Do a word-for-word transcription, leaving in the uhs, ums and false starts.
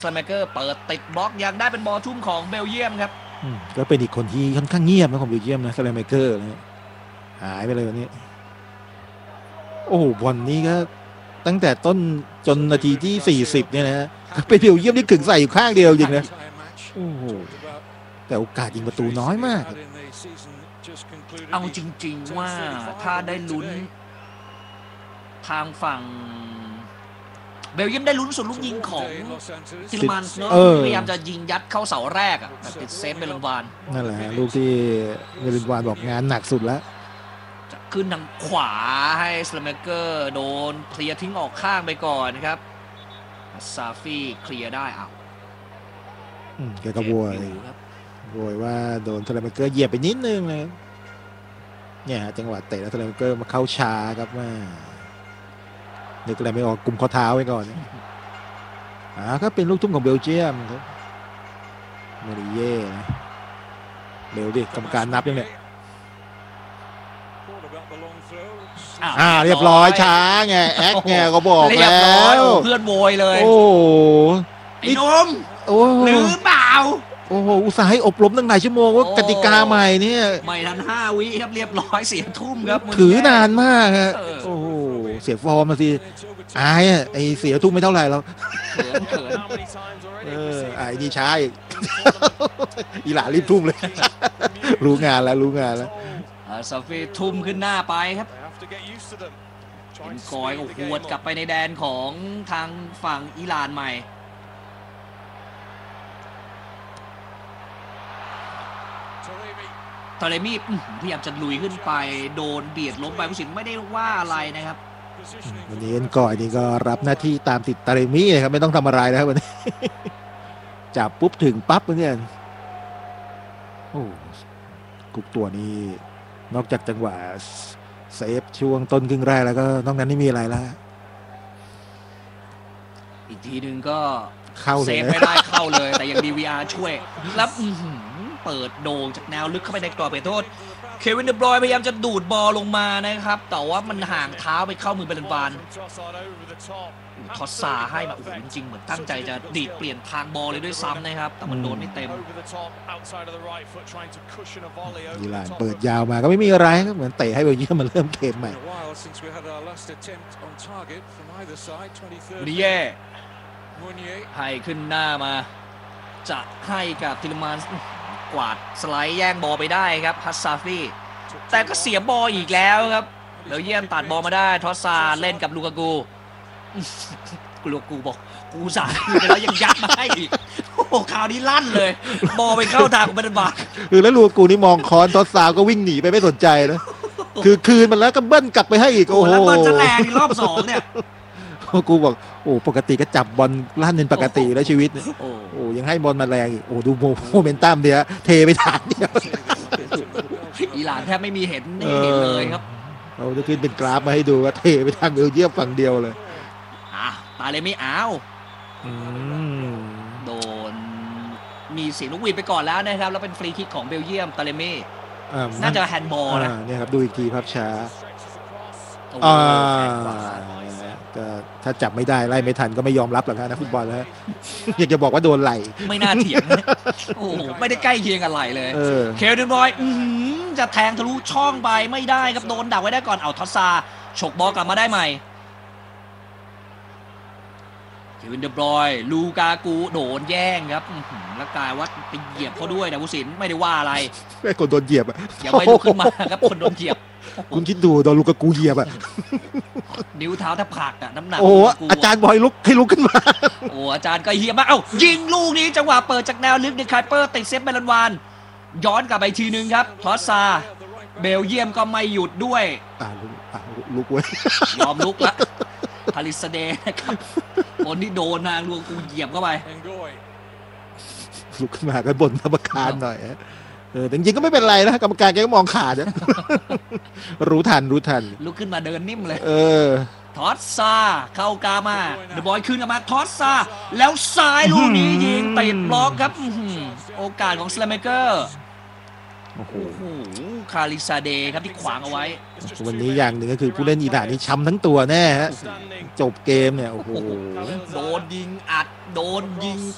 สแมเกอร์เปิดติดบล็อกยังได้เป็นบอลทุ่มของเบลเยียมครับก็เป็นอีกคนที่ค่อนข้างเงียบนะของเบลเยียมนะสแลมเมเกอร์นะหายไปเลยวันนี้โอ้โหบอลนี้ก็ตั้งแต่ต้นจนนาทีที่สี่สิบเนี่ยนะเป็นเบลเยียมที่ขึงใส่อยู่ข้างเดียวจริงนะโอ้โหแต่โอกาสยิงประตูน้อยมากเอาจริงๆว่าถ้าได้ลุ้นทางฝั่งเบลเยียมได้ลุ้นสุดลูกยิงของทิลมันเนาะพยายามจะยิงยัดเข้าเสาแรกอ่ะแต่ติดเซฟเบลนวานนั่นแหละลูกที่เบลนวานบอกงานหนักสุดแล้วจะขึ้นทางขวาให้สแลมเกอร์โดนเคลียร์ทิ้งออกข้างไปก่อนนะครับซาฟี่เคลียร์ได้อ้าวแกก็โวยโวยว่าโดนสแลมเกอร์เหยียบไปนิดนึงเลยเนี่ยจังหวะเตะแล้วสแลมเกอร์มาเข้าช้าครับว่านึกอะไรไม่ออกกลุ่มข้อเท้าไว้ก่อนอ่าก็เป็นลูกทุ่มของเบลเยียมครับมาริเย่นะเร็วดิกรรมการนับยังเนี่ยอ่าเรียบร้อยช้าไงแอคไงก็บอกแล้วเพื่อนโวยเลยโอ้ไอ้นมหรือเปล่าโอ้โหอุตส่าห์ให้อบรมตั้งหลายชั่วโมงว่ากติกาใหม่เนี่ยไม่ทันห้าวิครับเรียบร้อยเสียทุ่มครับถือนานมากฮะโอ้โหเสียฟอร์มมาสิอายอ่ะไอเสียทุ่มไม่เท่าไหร่แล้วเออไอ้นี่ช้าอีกอีหล่ารีบทุ่มเลยรู้งานแล้วรู้งานแล้วซาฟีทุ่มขึ้นหน้าไปครับเป็นกอยก็หวดกลับไปในแดนของทางฝั่งอิหร่านใหม่ทาเลมี่พยายามจะลุยขึ้นไปโดนเบียดล้มไปผู้สินไม่ได้ว่าอะไรนะครับวันนี้เอ็นก่อยนี่ก็รับหน้าที่ตามติดทาเลมี่นะครับไม่ต้องทำอะไรนะครับวันนี้จับปุ๊บถึงปั๊บเนี่ยโอ้กุกตัวนี้นอกจากจังหวะเซฟช่วงต้นครึ่งแรกแล้วก็นอกนั้นไม่มีอะไรแล้วอีกทีหนึ่งก็เข้าเซฟไม่ได้เข้าเลยแต่ยัง ดี วี อาร์ ช่วยแล้วเปิดโด่งจากแนวลึกเข้าไปในกรอบเขตโทษเควินเดบรอยน์พยายามจะดูดบอลลงมานะครับแต่ว่ามันห่างเท้าไปเข้ามือเบลนวานทอสซาให้มาโอ้โหจริงๆเหมือนตั้งใจจะดีดเปลี่ยนทางบอลเลยด้วยซ้ำนะครับแต่มันโดนไม่เต็มอิหร่านเปิดยาวมาก็ไม่มีอะไรก็เหมือนเตะให้เบลเยียมมันเริ่มเกมใหม่ดิเย่ให้ขึ้นหน้ามาจะให้กับทิลมานกวาดสไลด์แย่งบอลไปได้ครับฮัสซาฟี่แต่ก็เสียบอลอีกแล้วครับเบลเยียมตัดบอลมาได้ทอสซาเล่นกับลูกากูลูกากูบอกกูสายไปแล้วยังยัดมาให้อีกโอ้คราวนี้ลั่นเลยบอลไปเข้าทางของเบนบาร์คือแล้วลูกากูนี่มองคอนทอสซาก็วิ่งหนีไปไม่สนใจนะคือคืนมันแล้วก็เบิ้ลกลับไปให้อีกโอ้โหแล้วเบิ้ลจะแรงในรอบสองเนี่ยกูบอกโอ้ปกติก็จับบอลลั่นเป็นปกติแล้วชีวิตโอ้ยังให้บอลมาแรงอีกโอ้ดูโมเมนตัมเดียวเทไปทางเดียวอิหร่านแทบไม่มีเห็นเห็นเลยครับเราจะขึ้นเป็นกราฟมาให้ดูว่าเทไปทางเบลเยียมฝั่งเดียวเลยอ่ะตาเลยไม่เอาโดนมีเสียงลูกวีดไปก่อนแล้วนะครับแล้วเป็นฟรีคิกของเบลเยียมตาเลเม่น่าจะแฮนด์บอลนะเนี่ยครับดูอีกทีภาพช้าก็ถ้าจับไม่ได้ไล่ไม่ทันก็ไม่ยอมรับหรอกนะฟุตบอลแล้วอยากจะบอกว่าโดนไหลไม่น่าเถียงโอ้ไม่ได้ใกล้เคียงกันไหลเลยเคลเดนบอยจะแทงทะลุช่องไปไม่ได้ครับโดนดักไว้ได้ก่อนเอาทอสซาฉกบอลกลับมาได้ใหม่เควินเดบรอยลูกากูโดนแย่งครับแล้วกลายว่าไปเหยียบเขาด้วยนะผู้สินไม่ได้ว่าอะไรไม่คนโดนเหยียบยังไม่ลุกขึ้นมาครับคนโดนเหยียบคุณคิดดูโดนลูกากูเหยียบอ่ะนิ้วเท้าแทบผักอ่ะน้ำหนักโอ้อาจารย์บอยลุกให้ลุกขึ้นมาโอ้อาจารย์ก็เหยียบมาเอ้ายิงลูกนี้จังหวะเปิดจากแนวลึกในไคเปอร์ติดเซฟเบลนวานย้อนกลับไปทีนึงครับทอสซาเบลเยียมก็ไม่หยุดด้วยอ่าลุกเว้ยยอมลุกละพาริสเดนะครับคนที่โดนนางลูกากูเหยียบเข้าไปลุกขึ้นมาก็บ่นกรรมการหน่อยเออจริงๆก็ไม่เป็นไรนะกรรมการแกก็มองขาดนะรู้ทันรู้ทันลุกขึ้นมาเดินนิ่มเลยเออทอสซาเข้ากามาเดอะบอยคืนกลับมาทอสซาแล้วซ้ายลูกนี้ยิงติดบล็อกครับโอกาสของสแลมเมเกอร์โอ้โหคาริซาเดครับที่ขวางเอาไว้วันนี้อย่างหนึ่งก็คือผู้เล่นอิหร่านนี่ช้ำทั้งตัวแน่ฮะจบเกมเนี่ยโอ้โหโดนยิงอัดโดนยิง